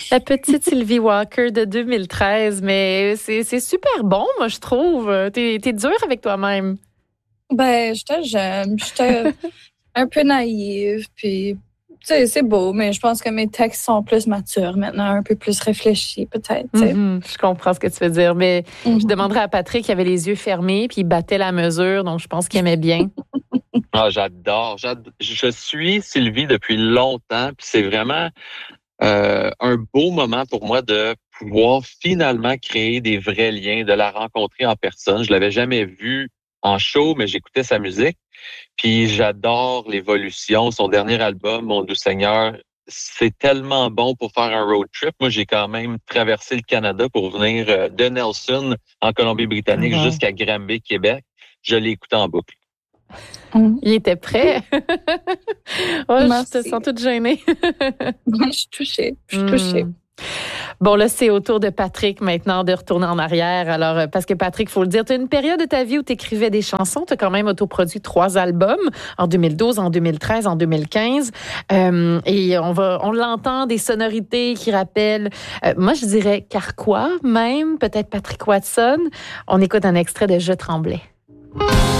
La petite Sylvie Walker de 2013, mais c'est super bon, moi, je trouve. T'es dur avec toi-même. Ben, j'étais jeune, j'étais un peu naïve, puis tu sais, c'est beau, mais je pense que mes textes sont plus matures maintenant, un peu plus réfléchis, peut-être, tu sais. Je comprends ce que tu veux dire, mais je Mhm. demanderais à Patrick, il avait les yeux fermés, puis il battait la mesure, donc je pense qu'il aimait bien. Ah, j'adore. Je suis Sylvie depuis longtemps, puis c'est vraiment un beau moment pour moi de pouvoir finalement créer des vrais liens, de la rencontrer en personne. Je l'avais jamais vue en show, mais j'écoutais sa musique. Puis j'adore l'évolution. Son dernier album, Mon Doux Seigneur, c'est tellement bon pour faire un road trip. Moi, j'ai quand même traversé le Canada pour venir de Nelson, en Colombie-Britannique, Wow. jusqu'à Granby, Québec. Je l'ai écouté en boucle. Mhm. Il était prêt. Oh, je te Merci. sens toute gênée. Je suis touchée, je suis touchée. Hmm. Bon, là, c'est au tour de Patrick maintenant de retourner en arrière. Alors, parce que Patrick, faut le dire, tu as une période de ta vie où tu écrivais des chansons. Tu as quand même autoproduit 3 albums en 2012, en 2013, en 2015. Et on l'entend, des sonorités qui rappellent, moi, je dirais Carquois même, peut-être Patrick Watson. On écoute un extrait de Je tremblais.